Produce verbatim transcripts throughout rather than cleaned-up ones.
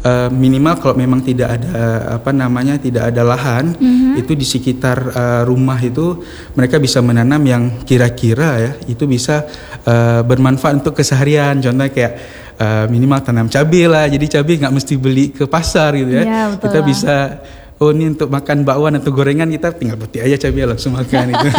uh, minimal kalau memang tidak ada apa namanya tidak ada lahan, mm-hmm. itu di sekitar uh, rumah itu mereka bisa menanam yang kira-kira ya itu bisa uh, bermanfaat untuk keseharian. Contohnya kayak uh, minimal tanam cabai lah, jadi cabai nggak mesti beli ke pasar gitu ya. Ya, kita lah. Bisa oh ini untuk makan bakwan atau gorengan kita tinggal petik aja cabai langsung makan itu.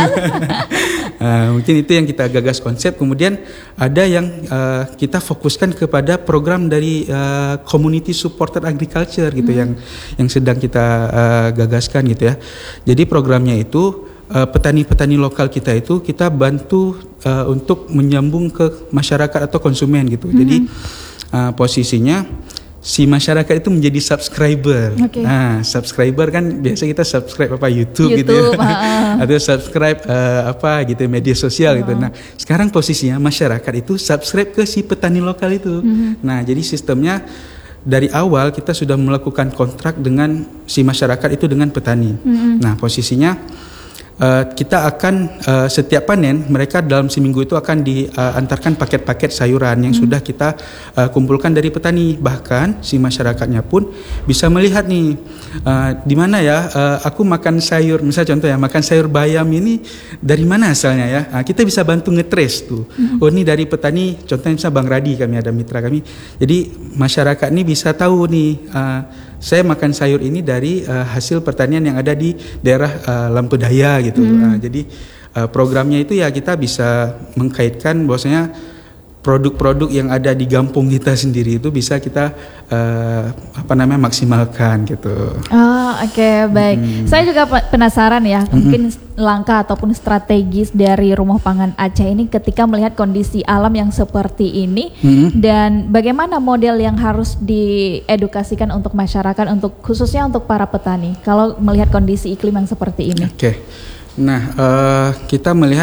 Nah, mungkin itu yang kita gagas konsep. Kemudian ada yang uh, kita fokuskan kepada program dari uh, community supported agriculture gitu hmm. yang yang sedang kita uh, gagaskan gitu ya. Jadi programnya itu uh, petani-petani lokal kita itu kita bantu uh, untuk menyambung ke masyarakat atau konsumen gitu. Hmm. Jadi uh, posisinya si masyarakat itu menjadi subscriber. Okay. Nah, subscriber kan biasa kita subscribe apa YouTube, YouTube gitu ya. Uh, Atau subscribe uh, apa gitu media sosial uh. gitu. Nah, sekarang posisinya masyarakat itu subscribe ke si petani lokal itu. Uh-huh. Nah, jadi sistemnya dari awal kita sudah melakukan kontrak dengan si masyarakat itu dengan petani. Uh-huh. Nah, posisinya Uh, kita akan uh, setiap panen mereka dalam seminggu itu akan diantarkan paket-paket sayuran yang hmm. sudah kita uh, kumpulkan dari petani. Bahkan si masyarakatnya pun bisa melihat nih uh, di mana ya uh, aku makan sayur, misalnya contoh ya makan sayur bayam ini dari mana asalnya ya. Nah, kita bisa bantu ngetrace tuh. Hmm. Oh ini dari petani, contohnya misalnya Bang Radi, kami ada mitra kami. Jadi masyarakat ini bisa tahu nih uh, saya makan sayur ini dari uh, hasil pertanian yang ada di daerah uh, Lampu Daya gitu. Hmm. Uh, jadi uh, programnya itu ya kita bisa mengkaitkan bahwasanya produk-produk yang ada di kampung kita sendiri itu bisa kita uh, apa namanya maksimalkan gitu. Oh oke okay, baik. Hmm. Saya juga penasaran ya, hmm. mungkin langkah ataupun strategis dari Rumah Pangan Aceh ini ketika melihat kondisi alam yang seperti ini hmm. dan bagaimana model yang harus diedukasikan untuk masyarakat, untuk khususnya untuk para petani kalau melihat kondisi iklim yang seperti ini. Oke. Okay. Nah uh, kita melihat